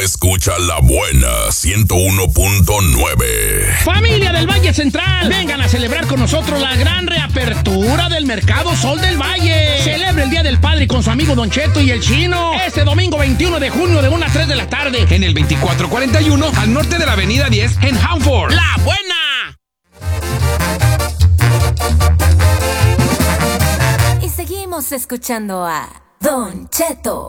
escucha la buena 101.9. Familia del Valle Central, vengan a celebrar con nosotros la gran reapertura del Mercado Sol del Valle. Celebre el Día del Padre con su amigo Don Cheto y el Chino este domingo 21 de junio de 1 a 3 de la tarde en el 2441 al norte de la avenida 10 en Hanford. ¡La buena! Y seguimos escuchando a Don Cheto.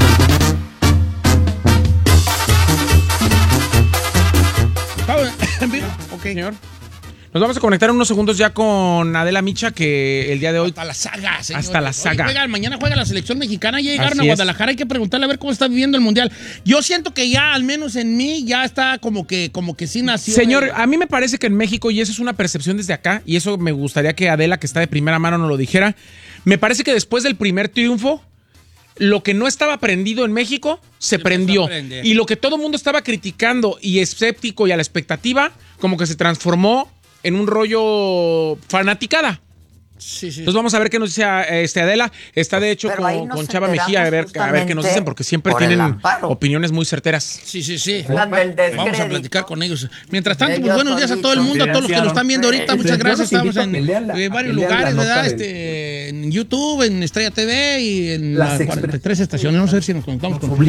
Ok, señor. Nos vamos a conectar en unos segundos ya con Adela Micha, que el día de hoy... Hasta la saga, señor. Hasta la saga. Oye, mañana juega la selección mexicana, ya llegaron Así a es. Guadalajara, hay que preguntarle a ver cómo está viviendo el Mundial. Yo siento que ya, al menos en mí, ya está como que sí nació. Señor, a mí me parece que en México, y eso es una percepción desde acá, y eso me gustaría que Adela, que está de primera mano, nos lo dijera, me parece que después del primer triunfo, lo que no estaba prendido en México se prendió. Y lo que todo el mundo estaba criticando y escéptico y a la expectativa, como que se transformó en un rollo fanaticada. Sí. Entonces vamos a ver qué nos dice Adela. Está de hecho con Chava Mejía a ver qué nos dicen, porque siempre tienen opiniones muy certeras. Sí. Vamos a platicar con ellos. Mientras tanto, pues, buenos días a todo el mundo, a todos los que nos están viendo ahorita. Muchas gracias. Estamos en varios lugares, ¿verdad? En YouTube, en Estrella TV y en las 43 estaciones. Vamos a ver si nos conectamos con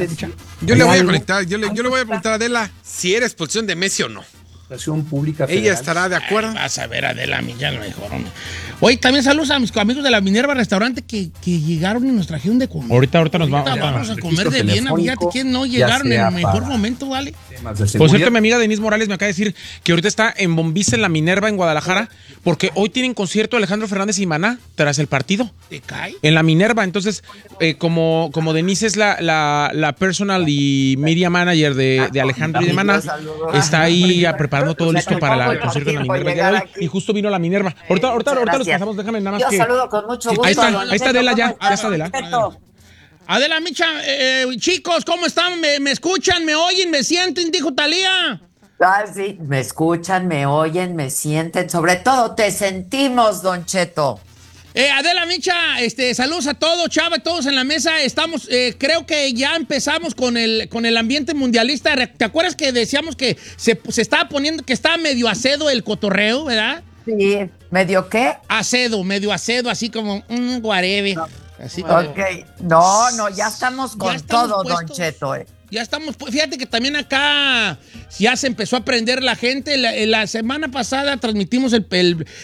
Yo le voy a conectar, yo le voy a preguntar a Adela si era expulsión de Messi o no. Pública federal. Ella estará de acuerdo. Vas a ver, Adela, ya lo mejor. Oye, también saludos a mis amigos de la Minerva Restaurante que llegaron y nos trajeron de comer. Ahorita nos vamos a comer de bien. Fíjate que no llegaron en el mejor momento, ¿vale? Por cierto, mi amiga Denise Morales me acaba de decir que ahorita está en Bombiza, en la Minerva, en Guadalajara, porque hoy tienen concierto Alejandro Fernández y Maná tras el partido. ¿Te cae? En la Minerva. Entonces, como Denise es la personal y media manager de Alejandro y de Maná, está ahí preparando todo listo para el concierto en la Minerva el día de hoy. Y justo vino la Minerva. Ahorita los pasamos, déjame nada más que... Yo saludo con mucho gusto. Ahí está Adela ya está Adela. Adela Micha, chicos, ¿cómo están? ¿Me escuchan? ¿Me oyen? ¿Me sienten? Dijo Talía. Ah, sí, me escuchan, me oyen, me sienten. Sobre todo, te sentimos, Don Cheto. Adela Micha, saludos a todos, Chava, todos en la mesa. Estamos, creo que ya empezamos con el ambiente mundialista. ¿Te acuerdas que decíamos que se estaba poniendo, que estaba medio acedo el cotorreo, verdad? Sí, ¿medio qué? Medio acedo, así como un guarebe. No. Así como, ok, no, ya estamos con todo, puestos, Don Cheto. Ya estamos, fíjate que también acá ya se empezó a aprender la gente. La semana pasada transmitimos el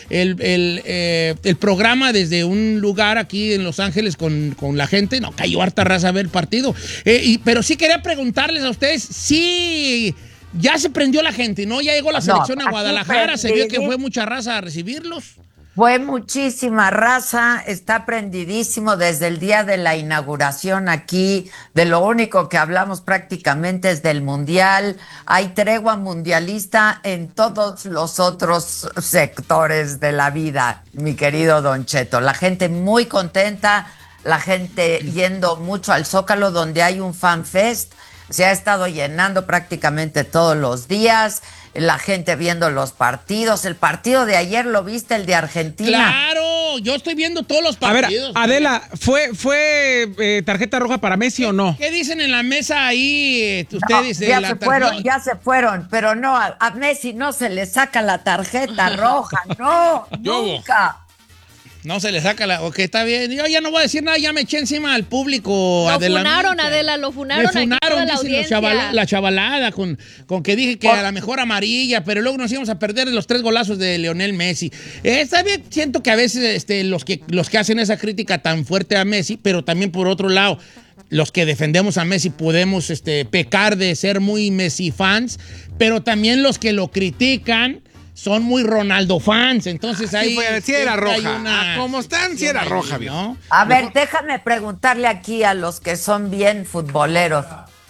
programa desde un lugar aquí en Los Ángeles con la gente. No, cayó harta raza a ver el partido. Pero sí quería preguntarles a ustedes si ya se prendió la gente, ¿no? Ya llegó la selección a Guadalajara, se vio que fue mucha raza a recibirlos. Fue muchísima raza, está prendidísimo desde el día de la inauguración aquí. De lo único que hablamos prácticamente es del Mundial. Hay tregua mundialista en todos los otros sectores de la vida, mi querido Don Cheto. La gente muy contenta, la gente yendo mucho al Zócalo, donde hay un fan fest. Se ha estado llenando prácticamente todos los días. La gente viendo los partidos. El partido de ayer, ¿lo viste? El de Argentina. ¡Claro! Yo estoy viendo todos los partidos. A ver, Adela, ¿fue tarjeta roja para Messi o no? ¿Qué dicen en la mesa ahí ustedes? No, ya se fueron, pero no, a Messi no se le saca la tarjeta roja, no, nunca. No se le saca ok, está bien. Yo ya no voy a decir nada, ya me eché encima al público. Lo funaron, Adela, lo funaron. Me funaron, dicen la chavalada, con que dije que a la mejor amarilla, pero luego nos íbamos a perder los 3 golazos de Lionel Messi. Está bien, siento que a veces los que hacen esa crítica tan fuerte a Messi, pero también por otro lado, los que defendemos a Messi podemos pecar de ser muy Messi fans, pero también los que lo critican son muy Ronaldo fans, entonces ahí... Sí era roja. Como están, sí era roja, ¿no? A ver, déjame preguntarle aquí a los que son bien futboleros.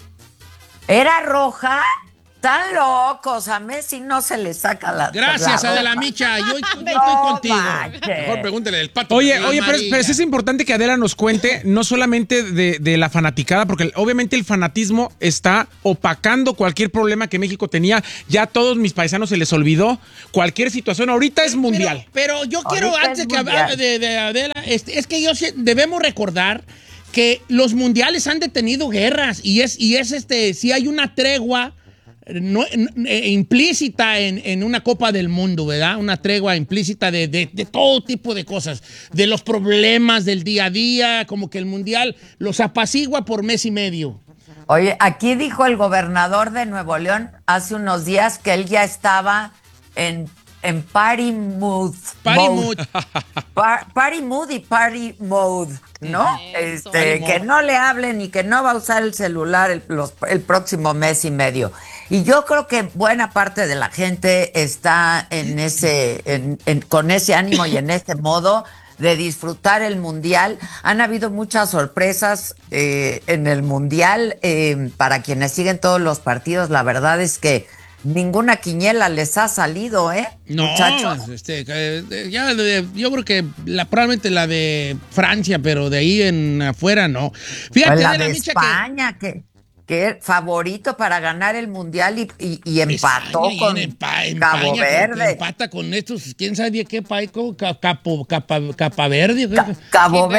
¿Era roja? Están locos, a Messi no se le saca la... Gracias, Adela Micha, yo estoy contigo. Mejor pregúntele del Pato. Oye, pero sí es importante que Adela nos cuente, no solamente de la fanaticada, porque obviamente el fanatismo está opacando cualquier problema que México tenía. Ya a todos mis paisanos se les olvidó. Cualquier situación ahorita es mundial. Pero yo quiero, antes que hable de Adela, es que debemos recordar porque los mundiales han detenido guerras y si hay una tregua implícita en una Copa del Mundo, ¿verdad? Una tregua implícita de todo tipo de cosas, de los problemas del día a día, como que el mundial los apacigua por mes y medio. Oye, aquí dijo el gobernador de Nuevo León hace unos días que él ya estaba en party mood. Party mood. Party mood y party mode, ¿no? Que no le hablen y que no va a usar el celular el próximo mes y medio. Y yo creo que buena parte de la gente está con ese ánimo y en ese modo de disfrutar el Mundial. Han habido muchas sorpresas en el Mundial. Para quienes siguen todos los partidos, la verdad es que ninguna quiniela les ha salido, no, muchachos. Yo creo que probablemente la de Francia, pero de ahí en afuera no. Fíjate, la de España, que favorito para ganar el Mundial y empató con Cabo Verde. Empata con estos, quién sabe qué país, Capa Verde. Cabo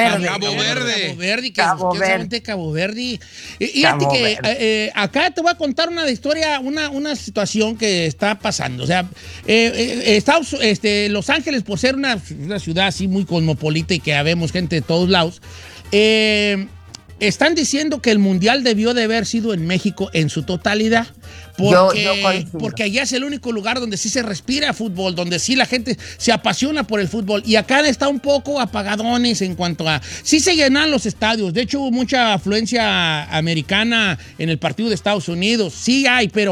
Verde. Y fíjate que acá te voy a contar una historia, una situación que está pasando. O sea, Los Ángeles, por ser una ciudad así muy cosmopolita y que habemos gente de todos lados, están diciendo que el Mundial debió de haber sido en México en su totalidad. Porque allá es el único lugar donde sí se respira fútbol, donde sí la gente se apasiona por el fútbol. Y acá está un poco apagadones en cuanto a... Sí se llenan los estadios. De hecho, hubo mucha afluencia americana en el partido de Estados Unidos. Sí hay, pero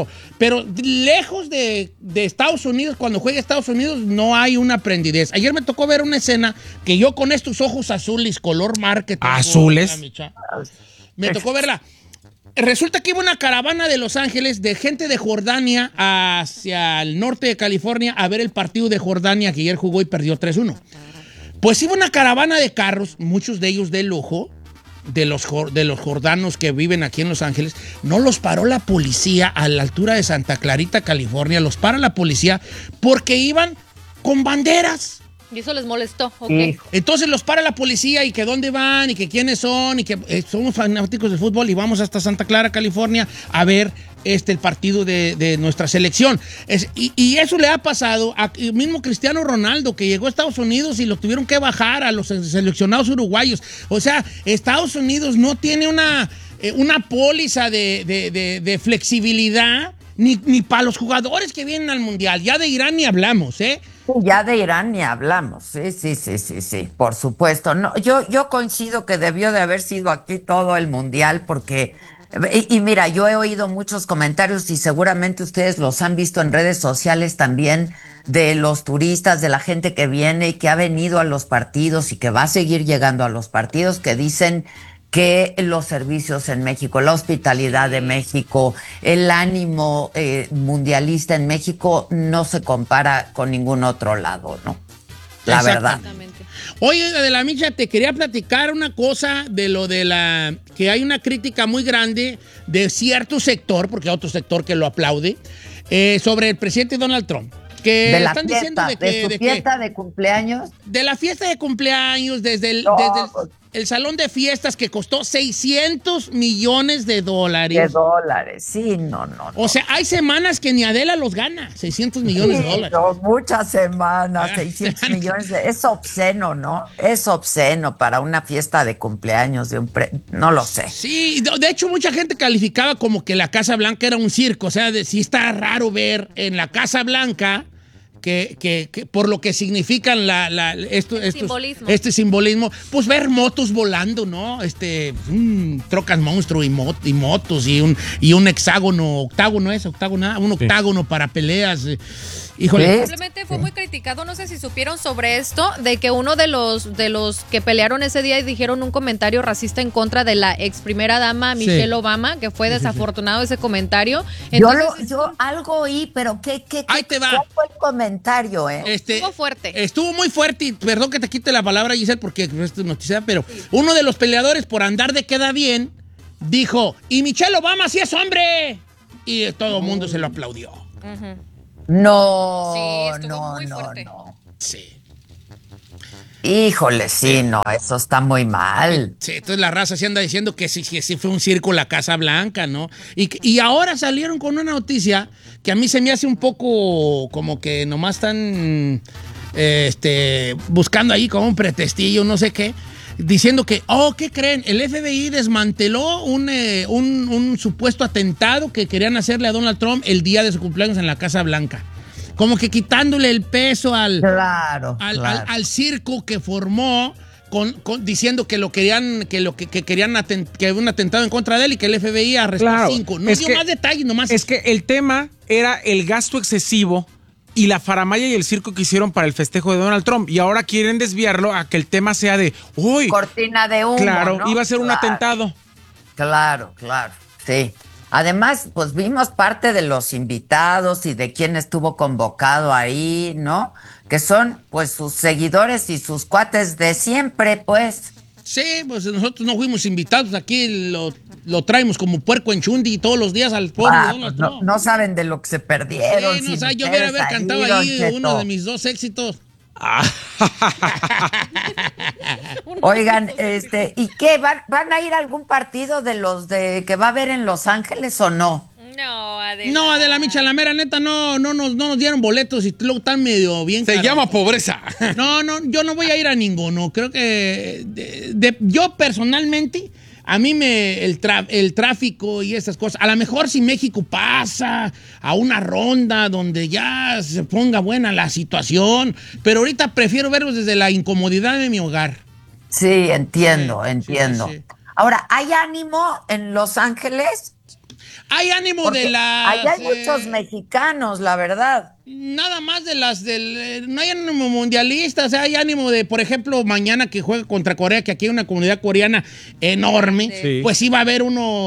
lejos de Estados Unidos, cuando juega Estados Unidos, no hay una prendidez. Ayer me tocó ver una escena que yo con estos ojos azules, color marketing... ¿Azules? Me tocó verla. Resulta que iba una caravana de Los Ángeles de gente de Jordania hacia el norte de California a ver el partido de Jordania que ayer jugó y perdió 3-1. Pues iba una caravana de carros, muchos de ellos de lujo, de los jordanos que viven aquí en Los Ángeles. No los paró la policía a la altura de Santa Clarita, California. Los para la policía porque iban con banderas. Y eso les molestó, ok. Entonces los para la policía y que dónde van y que quiénes son y que somos fanáticos del fútbol y vamos hasta Santa Clara, California a ver el partido de nuestra selección. Y eso le ha pasado al mismo Cristiano Ronaldo, que llegó a Estados Unidos y lo tuvieron que bajar a los seleccionados uruguayos. O sea, Estados Unidos no tiene una póliza de flexibilidad ni para los jugadores que vienen al Mundial. Ya de Irán ni hablamos, ¿eh? Ya de Irán ni hablamos, sí, por supuesto. No, yo coincido que debió de haber sido aquí todo el Mundial porque... Y mira, yo he oído muchos comentarios y seguramente ustedes los han visto en redes sociales también de los turistas, de la gente que viene y que ha venido a los partidos y que va a seguir llegando a los partidos, que dicen que los servicios en México, la hospitalidad de México, el ánimo mundialista en México no se compara con ningún otro lado, ¿no? La verdad. Oye, Adela Micha, te quería platicar una cosa de que hay una crítica muy grande de cierto sector, porque hay otro sector que lo aplaude, sobre el presidente Donald Trump. Que de la están fiesta, diciendo de su fiesta de cumpleaños. De la fiesta de cumpleaños, desde el salón de fiestas que costó $600 millones. De dólares, sí, no. O sea, hay semanas que ni Adela los gana, $600 millones. No, muchas semanas, 600 millones. Es obsceno, ¿no? Es obsceno para una fiesta de cumpleaños de no lo sé. Sí, de hecho mucha gente calificaba como que la Casa Blanca era un circo. O sea, sí está raro ver en la Casa Blanca que por lo que significan este simbolismo, pues ver motos volando, ¿no? Trocas monstruo y motos y un hexágono, un octágono para peleas. Híjole. Simplemente fue muy criticado, no sé si supieron sobre esto, de que uno de los que pelearon ese día y dijeron un comentario racista en contra de la ex primera dama Michelle Obama, que fue desafortunado ese comentario. Entonces, yo algo oí, pero ahí te va. ¿Cuál fue el comentario, Estuvo fuerte. Estuvo muy fuerte y perdón que te quite la palabra, Giselle, porque no es tu noticia, pero uno de los peleadores, por andar de queda bien, dijo, y Michelle Obama sí es hombre. Y todo el mundo se lo aplaudió. No, sí, estuvo muy fuerte. Sí. Híjole, sí, no, eso está muy mal. Sí, entonces la raza se anda diciendo que sí fue un circo la Casa Blanca, ¿no? Y ahora salieron con una noticia que a mí se me hace un poco como que nomás están buscando ahí como un pretextillo, no sé qué, diciendo que, ¿qué creen? El FBI desmanteló un supuesto atentado que querían hacerle a Donald Trump el día de su cumpleaños en la Casa Blanca. Como que quitándole el peso al circo que formó, diciendo que lo querían, que querían que un atentado en contra de él y que el FBI arrestó a 5. No dio más detalles, nomás. Es que el tema era el gasto excesivo y la faramalla y el circo que hicieron para el festejo de Donald Trump. Y ahora quieren desviarlo a que el tema sea de, uy, cortina de humo. Claro, ¿no? iba a ser un atentado. Claro, sí. Además, pues vimos parte de los invitados y de quién estuvo convocado ahí, ¿no? Que son, pues, sus seguidores y sus cuates de siempre, pues. Sí, pues nosotros no fuimos invitados. Aquí lo traemos como puerco en chundi todos los días al pueblo de Donald Trump. No saben de lo que se perdieron. Sí, yo hubiera haber cantado ahí uno de mis 2 éxitos. Oigan, ¿y qué? ¿Van a ir a algún partido de los que va a haber en Los Ángeles o no? No, Adela. No, Adela Micha, la mera neta, no nos dieron boletos y luego están medio bien. Se llama pobreza. No, yo no voy a ir a ninguno. Creo que yo personalmente, a mí el tráfico y esas cosas, a lo mejor si México pasa a una ronda donde ya se ponga buena la situación, pero ahorita prefiero verlos desde la incomodidad de mi hogar. Sí, entiendo. Sí. Ahora, ¿hay ánimo en Los Ángeles? Hay ánimo Porque de las... allá hay muchos mexicanos, la verdad. Nada más de las no hay ánimo mundialista, o sea, hay ánimo de, por ejemplo, mañana que juega contra Corea, que aquí hay una comunidad coreana enorme, Sí. pues sí va a haber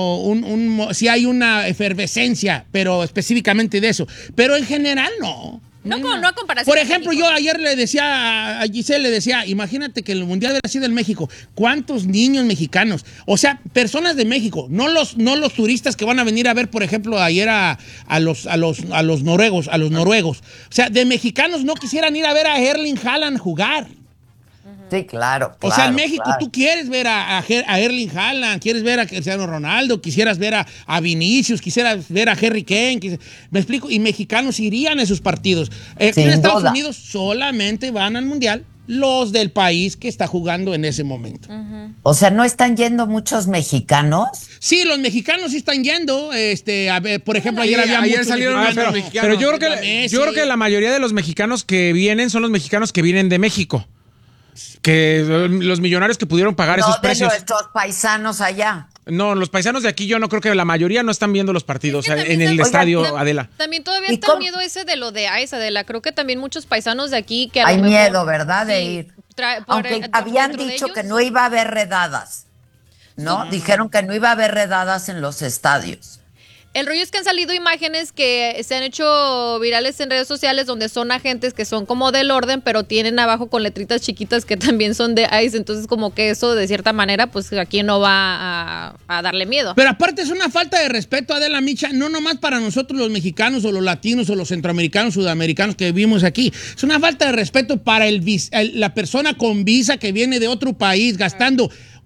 sí hay una efervescencia, pero específicamente de eso. Pero en general no. No a comparación. Por de ejemplo, México. yo ayer le decía a Giselle, imagínate que el Mundial hubiera sido en México. ¿Cuántos niños mexicanos? O sea, personas de México, no los turistas que van a venir a ver, por ejemplo, ayer a los noruegos. O sea, de mexicanos no quisieran ir a ver a Erling Haaland jugar. Sí, claro. O sea, en México claro. tú quieres ver a Erling Haaland, quieres ver a Cristiano Ronaldo, quisieras ver a Vinicius, quisieras ver a Harry Kane. ¿Me explico? Y mexicanos irían a esos partidos. Sin En Estados duda. Unidos solamente van al Mundial los del país que está jugando en ese momento. O sea, ¿no están yendo muchos mexicanos? Sí, los mexicanos sí están yendo. A ver, por ejemplo, ayer había ayer muchos salieron mexicanos. mexicanos. Pero yo Messi. creo que la mayoría de los mexicanos que vienen son los mexicanos que vienen de México. Que los millonarios que pudieron pagar No, esos de precios. nuestros paisanos allá. No, los paisanos de aquí yo no creo que la mayoría no están viendo los partidos Es que en también el oigan, estadio, Adela. También todavía ¿Y está cómo? el miedo ese de lo de AIS, Adela. Creo que también muchos paisanos de aquí que Hay lo mejor- miedo, ¿verdad? De Sí, ir. Aunque Aunque habían dicho que no iba a haber redadas, ¿no? Dijeron que no iba a haber redadas en los estadios. El rollo es que han salido imágenes que se han hecho virales en redes sociales donde son agentes que son como del orden, pero tienen abajo con letritas chiquitas que también son de ICE. Entonces, como que eso, de cierta manera, pues aquí no va a darle miedo. Pero aparte es una falta de respeto, Adela Micha, no nomás para nosotros los mexicanos o los latinos o los centroamericanos, sudamericanos que vivimos aquí. Es una falta de respeto para la persona con visa que viene de otro país gastando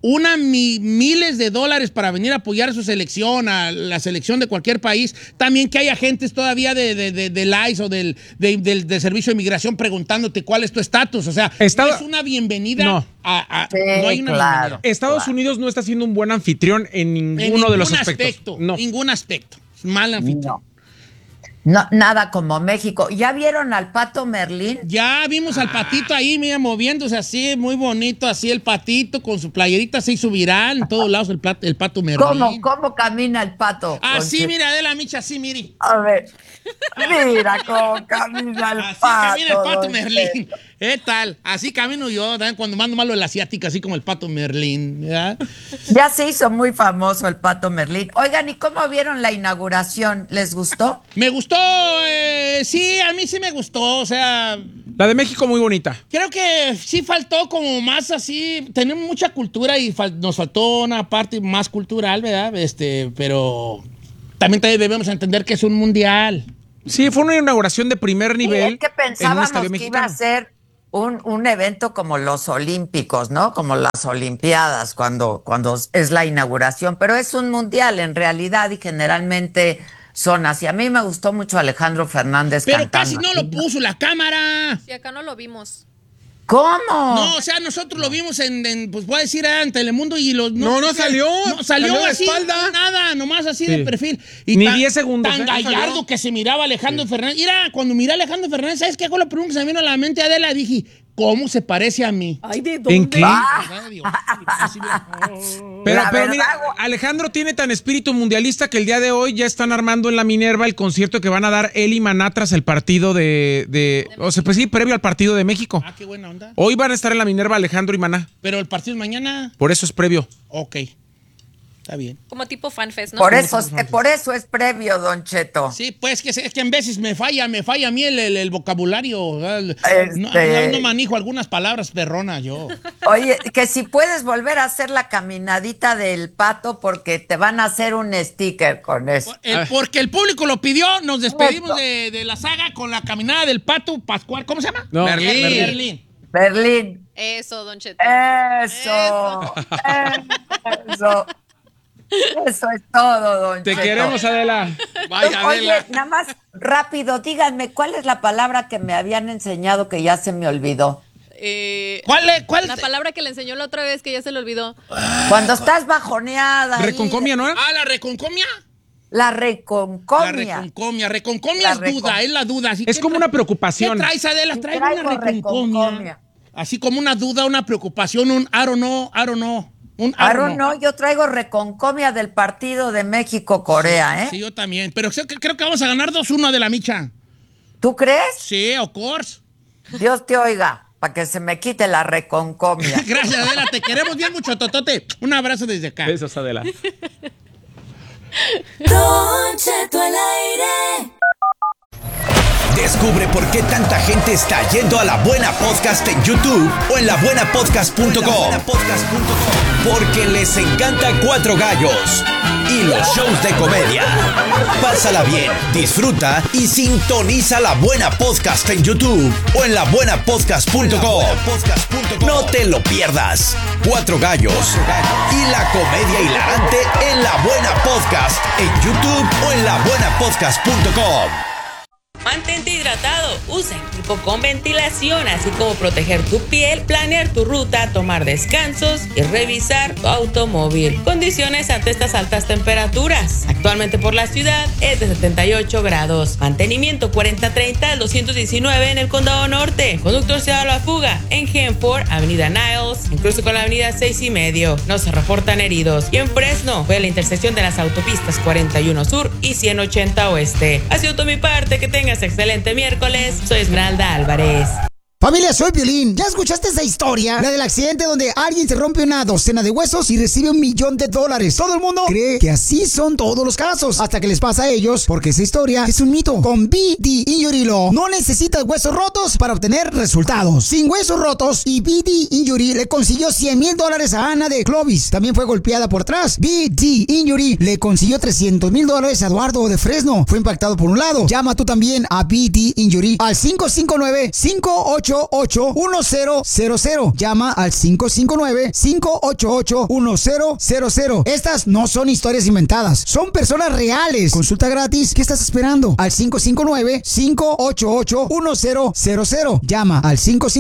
miles de dólares para venir a apoyar a su selección, a la selección de cualquier país. También que hay agentes todavía del ICE o del Servicio de Migración preguntándote cuál es tu estatus. O sea, no es una bienvenida. No. Sí, no hay una claro. bienvenida. Estados Unidos no está siendo un buen anfitrión en ninguno de los aspectos. No. Ningún aspecto. Mal anfitrión. No, nada como México. ¿Ya vieron al Pato Merlín? Ya vimos al patito ahí, mira, moviéndose así, muy bonito, así el patito con su playerita, se hizo viral en todos lados el pato Merlín. ¿Cómo camina el pato? Así, mira, Adela Micha, así, mire. A ver, mira cómo camina el Así pato. camina el pato don Merlín. Cheto. ¿Qué tal? Así camino yo, ¿verdad? Cuando mando malo el asiático, así como el pato Merlín, ¿verdad? Ya se hizo muy famoso el Pato Merlín. Oigan, ¿y cómo vieron la inauguración? ¿Les gustó? Me gustó, sí, a mí sí me gustó, o sea... La de México muy bonita. Creo que sí faltó como más así, tenemos mucha cultura y nos faltó una parte más cultural, ¿verdad? Pero también debemos entender que es un mundial. Sí, fue una inauguración de primer Sí, nivel. es que en un pensábamos estadio que iba a mexicano. ser un evento como los Olímpicos, ¿no? Como las Olimpiadas, cuando es la inauguración, pero es un mundial en realidad y generalmente son así. A mí me gustó mucho Alejandro Fernández Pero cantando. casi no lo puso la cámara. Sí, acá no lo vimos. ¿Cómo? No, o sea, nosotros lo vimos pues voy a decir, en Telemundo y los... No salió. No, salió de así, espalda. nada, nomás así Sí. de perfil. Y Ni 10 segundos, Tan ¿eh? gallardo Salió. que se miraba Alejandro Fernández. Mira, cuando miré a Alejandro Fernández, ¿sabes qué fue lo primero que se me vino a la mente, Adela? Dije, ¿cómo se parece a mí? Ay, ¿de dónde? ¿En qué? ¿Verdad, Dios? Así, mira. Pero La mira, verdad, Alejandro tiene tan espíritu mundialista que el día de hoy ya están armando en la Minerva el concierto que van a dar él y Maná tras el partido o sea, pues sí, previo al partido de México. Ah, qué buena onda. Hoy van a estar en la Minerva Alejandro y Maná. Pero el partido es mañana. Por eso es previo. Ok. Está bien. Como tipo fanfest, ¿no? Por eso es previo, Don Cheto. Sí, pues es que en veces me falla a mí el vocabulario. No manejo algunas palabras perronas yo. Oye, que si puedes volver a hacer la caminadita del pato porque te van a hacer un sticker con eso. Porque el público lo pidió, nos despedimos de la saga con la caminada del pato Pascual. ¿Cómo se llama? No, Berlín. Berlín. Eso, Don Cheto. Eso es todo, Don Te Cheto. queremos, Adela. Vaya, Oye, Adela. nada más rápido, díganme, ¿cuál es la palabra que me habían enseñado que ya se me olvidó? ¿Cuál? La palabra que le enseñó la otra vez que ya se le olvidó. Cuando estás bajoneada. ahí. Reconcomia, ¿no? Ah, la reconcomia. La reconcomia. Reconcomia es duda, es la duda. Así Es que como una preocupación. ¿Qué traes, Adela? Traigo una Traigo reconcomia. Así como una duda, una preocupación, un I don't know. Aaron, no, yo traigo reconcomia del partido de México-Corea, ¿eh? Sí, yo también. Pero creo que vamos a ganar 2-1 de la Micha. ¿Tú crees? Sí, of course. Dios te oiga, para que se me quite la reconcomia. Gracias, Adela. Te queremos bien mucho, Totote. Un abrazo desde acá. Besos, Adela. Don Cheto al aire. Descubre por qué tanta gente está yendo a La Buena Podcast en YouTube o en labuenapodcast.com. Porque les encanta Cuatro Gallos y los shows de comedia. Pásala bien, disfruta y sintoniza La Buena Podcast en YouTube o en labuenapodcast.com. No te lo pierdas. Cuatro Gallos y la comedia hilarante en La Buena Podcast en YouTube o en labuenapodcast.com. Mantente hidratado, usa equipo con ventilación, así como proteger tu piel, planear tu ruta, tomar descansos y revisar tu automóvil. Condiciones ante estas altas temperaturas. Actualmente por la ciudad es de 78 grados. Mantenimiento 4030 al 219 en el Condado Norte. Conductor se da la fuga en Hanford, Avenida Niles, incluso con la Avenida 6 y medio. No se reportan heridos. Y en Fresno fue la intersección de las autopistas 41 Sur y 180 Oeste. Ha sido todo mi parte, que tengas excelente miércoles. Soy Esmeralda Álvarez. Familia, soy Piolín. ¿Ya escuchaste esa historia? La del accidente donde alguien se rompe una docena de huesos y recibe $1 millón. Todo el mundo cree que así son todos los casos, hasta que les pasa a ellos, porque esa historia es un mito. Con BD Injury Law no necesitas huesos rotos para obtener resultados. Sin huesos rotos, y BD Injury le consiguió $100,000 a Ana de Clovis. También fue golpeada por atrás. BD Injury le consiguió $300,000 a Eduardo de Fresno. Fue impactado por un lado. Llama tú también a BD Injury al 559-588-1000. Llama al 559-588-1000. Estas no son historias inventadas, son personas reales. Consulta gratis. ¿Qué estás esperando? Al 559-588-1000. Llama al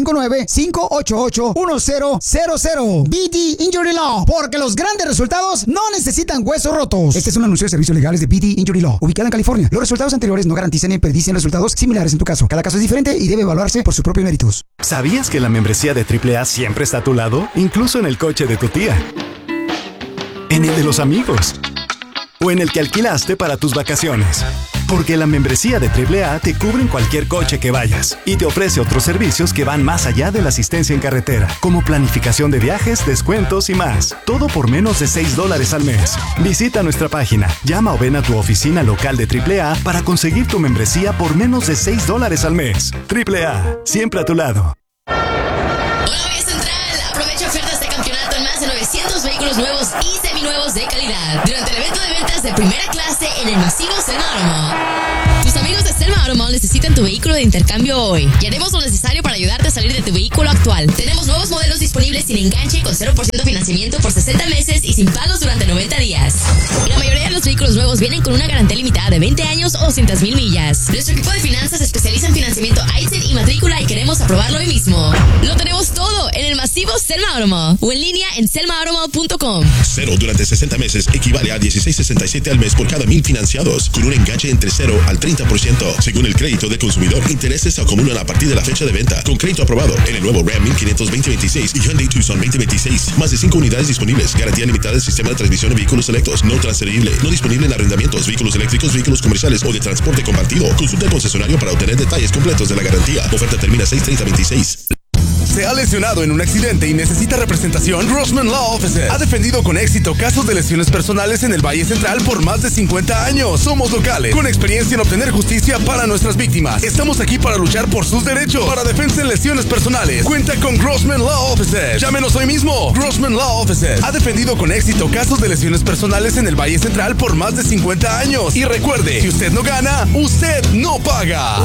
559-588-1000. BD Injury Law, porque los grandes resultados no necesitan huesos rotos. Este es un anuncio de servicios legales de BD Injury Law, ubicada en California. Los resultados anteriores no garantizan ni predicen resultados similares en tu caso. Cada caso es diferente y debe evaluarse por sus propios méritos. ¿Sabías que la membresía de AAA siempre está a tu lado? Incluso en el coche de tu tía, en el de los amigos o en el que alquilaste para tus vacaciones. Porque la membresía de AAA te cubre en cualquier coche que vayas y te ofrece otros servicios que van más allá de la asistencia en carretera, como planificación de viajes, descuentos y más. Todo por menos de $6 al mes. Visita nuestra página, llama o ven a tu oficina local de AAA para conseguir tu membresía por menos de $6 al mes. AAA, siempre a tu lado. Hola, Vía Central. Aprovecha ofertas de campeonato en más de 900 vehículos nuevos y seminuevos de calidad durante el evento de ventas de primera clase en el masivo Selma Automall. Tus amigos de Selma Automall necesitan Solicita en tu vehículo de intercambio hoy y haremos lo necesario para ayudarte a salir de tu vehículo actual. Tenemos nuevos modelos disponibles sin enganche, con 0% financiamiento por 60 meses y sin pagos durante 90 días. Y la mayoría de los vehículos nuevos vienen con una garantía limitada de 20 años o 200,000 millas. Nuestro equipo de finanzas se especializa en financiamiento ITIN y matrícula y queremos aprobarlo hoy mismo. Lo tenemos todo en el masivo Selma Automall o en línea en selmaautomall.com. Cero durante 60 meses equivale a $16.67 al mes por cada 1,000 financiados, con un enganche entre 0 al 30%. Según el crédito de consumidor, intereses se acumulan a partir de la fecha de venta. Con crédito aprobado en el nuevo Ram 1500 2026 y Hyundai Tucson 2026. Más de 5 unidades disponibles. Garantía limitada del sistema de transmisión de vehículos selectos. No transferible. No disponible en arrendamientos, vehículos eléctricos, vehículos comerciales o de transporte compartido. Consulta al concesionario para obtener detalles completos de la garantía. Oferta termina 6/30/26. ¿Se ha lesionado en un accidente y necesita representación? Grossman Law Offices ha defendido con éxito casos de lesiones personales en el Valle Central por más de 50 años. Somos locales, con experiencia en obtener justicia para nuestras víctimas. Estamos aquí para luchar por sus derechos. Para defensa en lesiones personales, cuenta con Grossman Law Offices. Llámenos hoy mismo. Grossman Law Offices ha defendido con éxito casos de lesiones personales en el Valle Central por más de 50 años. Y recuerde, si usted no gana, usted no paga.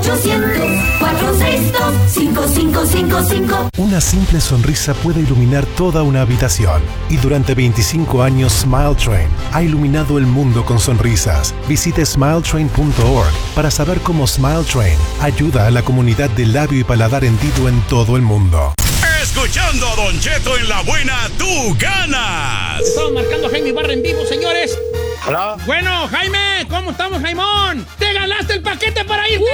1-800-462-5555. Una simple sonrisa puede iluminar toda una habitación. Y durante 25 años, Smile Train ha iluminado el mundo con sonrisas. Visite smiletrain.org para saber cómo Smile Train ayuda a la comunidad de labio y paladar hendido en todo el mundo. Escuchando a Don Cheto en La Buena, tú ganas. Estamos marcando a Jaime Ibarra en vivo, señores. Hola. Bueno, Jaime, ¿cómo estamos, Jaimón? ¡Te ganaste el paquete para irte!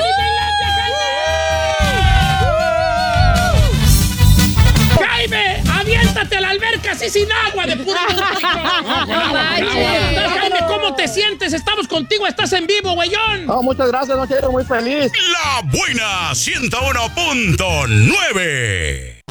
¡Jaime! ¡Aviéntate a la alberca así sin agua de puro Jaime, ¿cómo te sientes? Estamos contigo, estás en vivo, güeyón. Muchas gracias, Don Cheto, muy feliz. La Buena 101.9.